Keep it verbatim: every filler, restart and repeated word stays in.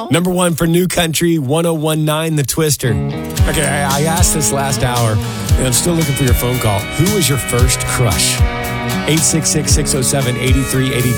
Number one for New Country, one oh one nine, The Twister. Okay, I, I asked this last hour, and I'm still looking for your phone call. Who was your first crush? eight six six, six oh seven, eight three eight three.